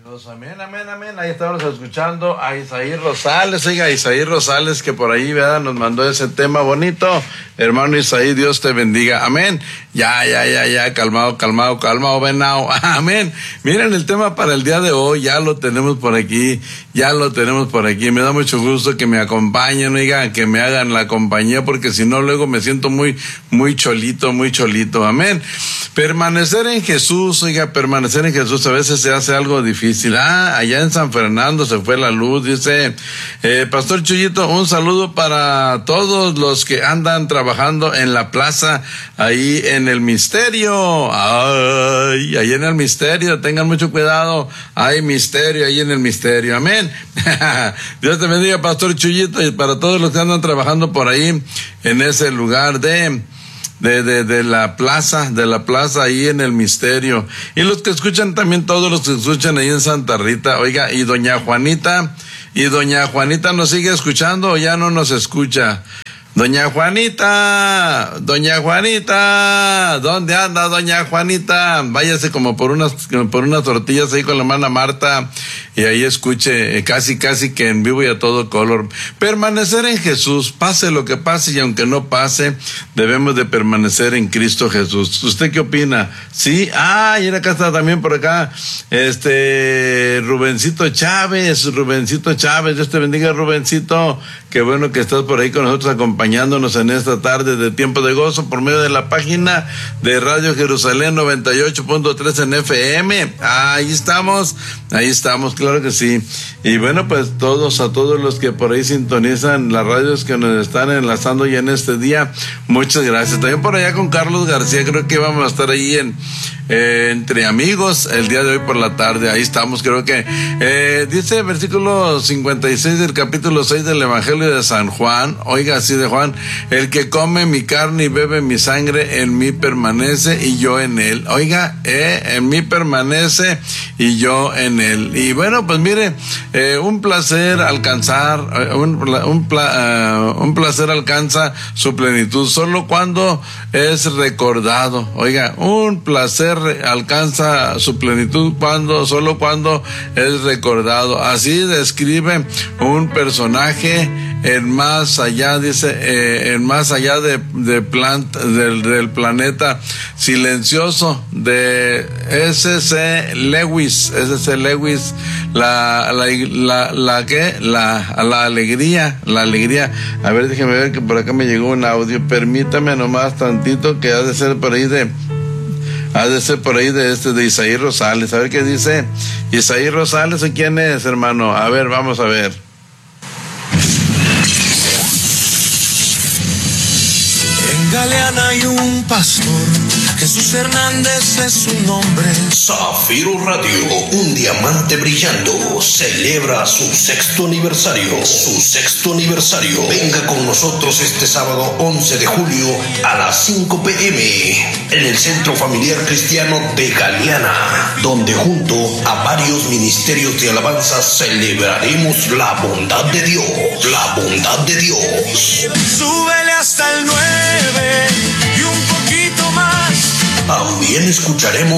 Amén, amén, amén. Ahí estamos escuchando a Isaí Rosales. Oiga, Isaí Rosales, que por ahí, ¿verdad?, nos mandó ese tema bonito. Hermano Isaí, Dios te bendiga. Amén. Ya. Calmado, venao. Amén. Miren, el tema para el día de hoy, ya lo tenemos por aquí. Me da mucho gusto que me acompañen, oiga, que me hagan la compañía, porque si no, luego me siento muy cholito. Amén. Permanecer en Jesús, oiga, permanecer en Jesús a veces se hace algo difícil. Allá en San Fernando se fue la luz, dice Pastor Chuyito, un saludo para todos los que andan trabajando en la plaza, ahí en el Misterio. Ahí en el Misterio, tengan mucho cuidado, hay misterio ahí en el Misterio, amén. Dios te bendiga, Pastor Chuyito, y para todos los que andan trabajando por ahí, en ese lugar de la plaza ahí en el Misterio. Y los que escuchan también, todos los que escuchan ahí en Santa Rita, oiga, y doña Juanita nos sigue escuchando o ya no nos escucha. Doña Juanita, ¿dónde anda doña Juanita? Váyase como por unas tortillas ahí con la hermana Marta y ahí escuche casi que en vivo y a todo color. Permanecer en Jesús, pase lo que pase y aunque no pase, debemos de permanecer en Cristo Jesús. ¿Usted qué opina? Sí, y acá está también por acá, Rubencito Chávez, Dios te bendiga, Rubencito, qué bueno que estás por ahí con nosotros acompañándonos en esta tarde de Tiempo de Gozo por medio de la página de Radio Jerusalén 98.3 en FM. Ahí estamos, claro que sí. Y bueno, pues a todos los que por ahí sintonizan las radios que nos están enlazando ya en este día, muchas gracias. También por allá con Carlos García, creo que vamos a estar ahí entre amigos el día de hoy por la tarde. Ahí estamos, creo que dice versículo 56 del capítulo 6 del Evangelio de San Juan, oiga, así de Juan: el que come mi carne y bebe mi sangre, en mí permanece y yo en él. Oiga, en mí permanece y yo en él. Y bueno, pues mire, un placer alcanzar, un placer alcanza su plenitud solo cuando es recordado. Oiga, un placer alcanza su plenitud solo cuando es recordado. Así describe un personaje en más allá, dice, en más allá del planeta silencioso, de S.C. Lewis, la alegría. A ver, déjeme ver que por acá me llegó un audio, permítame nomás tantito, que ha de ser por ahí de Isaí Rosales. A ver qué dice Isaí Rosales. ¿Quién es, hermano? A ver, vamos a ver. En Galeana hay un pastor, Jesús Hernández es su nombre. Zafiro Radio, un diamante brillando, celebra su sexto aniversario. Venga con nosotros este sábado 11 de julio a las 5 p.m. en el Centro Familiar Cristiano de Galeana, donde junto a varios ministerios de alabanza celebraremos la bondad de Dios. Súbele hasta el 9 y un poquito más. También escucharemos